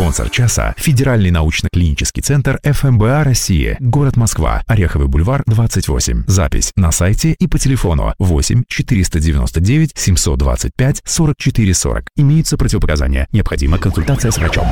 Спонсор часа – Федеральный научно-клинический центр ФМБА России, город Москва, Ореховый бульвар, 28. Запись на сайте и по телефону 8 499 725 44 40. Имеются противопоказания. Необходима консультация с врачом.